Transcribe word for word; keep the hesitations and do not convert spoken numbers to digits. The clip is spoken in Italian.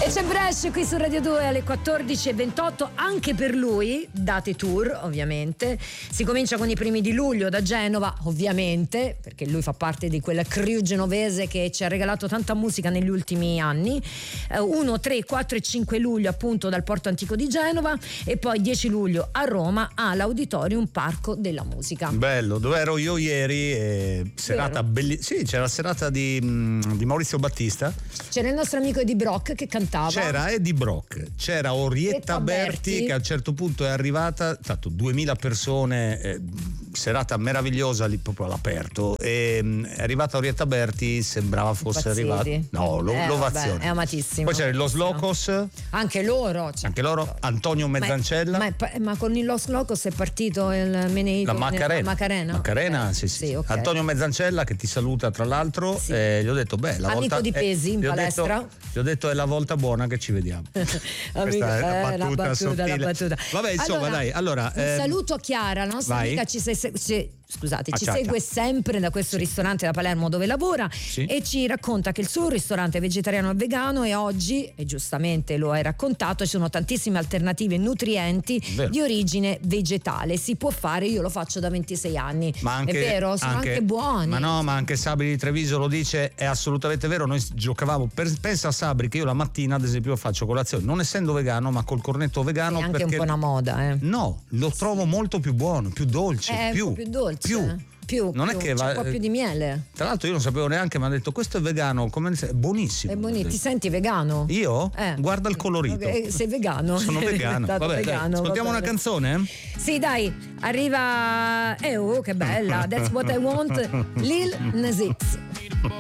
E c'è Brescia qui su Radio due alle quattordici e ventotto, anche per lui, date tour ovviamente. Si comincia con i primi di luglio da Genova, ovviamente, perché lui fa parte di quella crew genovese che ci ha regalato tanta musica negli ultimi anni. uno, tre, quattro e cinque luglio appunto dal Porto Antico di Genova, e poi dieci luglio a Roma all'Auditorium Parco della Musica. Bello, dove ero io ieri, eh, serata bellissima. Sì, c'era la serata di, di Maurizio Battista. C'era il nostro amico Eddie Brock che cantava. C'era Eddie Brock, c'era Orietta Berti, Berti che a un certo punto è arrivata, tanto duemila persone, eh, serata meravigliosa lì proprio all'aperto, e mh, è arrivata Orietta Berti, sembrava fosse arrivata, no, lo, eh, l'ovazione. Vabbè, è amatissimo. Poi c'era il Los Locos, anche loro, cioè, anche loro, Antonio Mezzancella. Ma, è, ma, ma con il Los Locos è partito il Meneito, la Macarena. La Macarena, Macarena eh, sì, sì. sì, okay. Antonio Mezzancella che ti saluta tra l'altro, sì. eh, gli ho detto beh, la amico volta di Pesi eh, in gli palestra. Ho detto, gli ho detto è la volta buona che ci vediamo. Amico, Questa è eh, la battuta, la battuta, sottile. la battuta. Vabbè, insomma, allora, dai, allora un ehm, saluto a Chiara, la nostra vai. amica ci sei, ci, scusate, Ah, ci ciao, segue ciao. sempre da questo sì. ristorante da Palermo dove lavora, sì. e ci racconta che il suo ristorante è vegetariano e vegano, e oggi, e giustamente lo hai raccontato, ci sono tantissime alternative nutrienti Vero. di origine vegetale. Si può fare, io lo faccio da ventisei anni. Ma anche, è vero, sono anche, anche buoni. Ma no, ma anche Sabri di Treviso lo dice, è assolutamente vero. Noi giocavamo, per, pensa a Sabri che io la mattina ad esempio faccio colazione, non essendo vegano, ma col cornetto vegano. È anche perché, un po' una moda, eh. No, lo trovo molto più buono, più dolce, È più, più dolce. più. Più, non più, è che c'è va, un po' più di miele. Tra l'altro io non sapevo neanche, mi ha detto questo è vegano, come è buonissimo. È buonissimo. Ti senti vegano? Io? Eh. Guarda il colorito. Eh, sei vegano? Sono vegano. Vabbè, vegano, dai, ascoltiamo va una canzone? Sì, dai, arriva. Eh, oh, che bella! That's what I want. Lil Nas X.